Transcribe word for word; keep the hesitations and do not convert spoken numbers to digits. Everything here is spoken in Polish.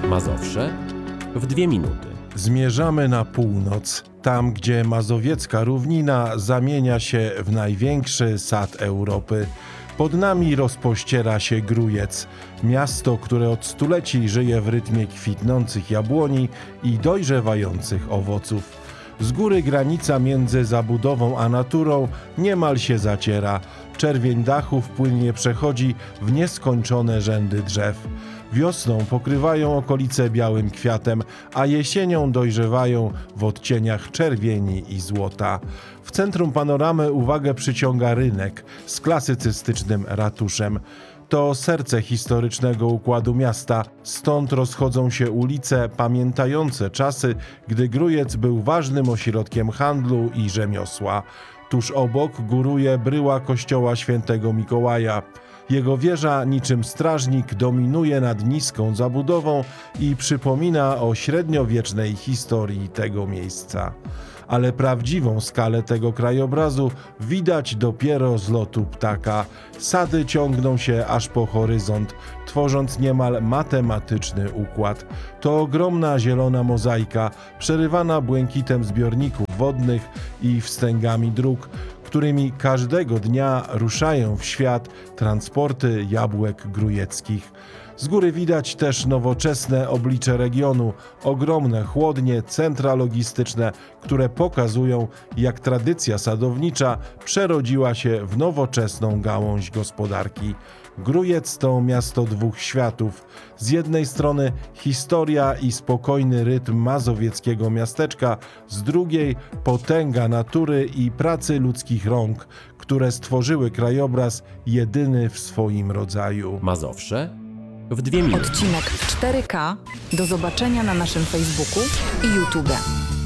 Mazowsze w dwie minuty. Zmierzamy na północ, tam gdzie mazowiecka równina zamienia się w największy sad Europy. Pod nami rozpościera się Grójec, miasto, które od stuleci żyje w rytmie kwitnących jabłoni i dojrzewających owoców. Z góry granica między zabudową a naturą niemal się zaciera. Czerwień dachów płynnie przechodzi w nieskończone rzędy drzew. Wiosną pokrywają okolice białym kwiatem, a jesienią dojrzewają w odcieniach czerwieni i złota. W centrum panoramy uwagę przyciąga rynek z klasycystycznym ratuszem. To serce historycznego układu miasta, stąd rozchodzą się ulice pamiętające czasy, gdy Grójec był ważnym ośrodkiem handlu i rzemiosła. Tuż obok góruje bryła kościoła świętego Mikołaja. Jego wieża niczym strażnik dominuje nad niską zabudową i przypomina o średniowiecznej historii tego miejsca. Ale prawdziwą skalę tego krajobrazu widać dopiero z lotu ptaka. Sady ciągną się aż po horyzont, tworząc niemal matematyczny układ. To ogromna zielona mozaika, przerywana błękitem zbiorników wodnych i wstęgami dróg, którymi każdego dnia ruszają w świat transporty jabłek grójeckich. Z góry widać też nowoczesne oblicze regionu, ogromne chłodnie, centra logistyczne, które pokazują, jak tradycja sadownicza przerodziła się w nowoczesną gałąź gospodarki. Grójec to miasto dwóch światów. Z jednej strony historia i spokojny rytm mazowieckiego miasteczka, z drugiej potęga natury i pracy ludzkich rąk, które stworzyły krajobraz jedyny w swoim rodzaju. Mazowsze w dwie minuty. Odcinek cztery K do zobaczenia na naszym Facebooku i YouTube.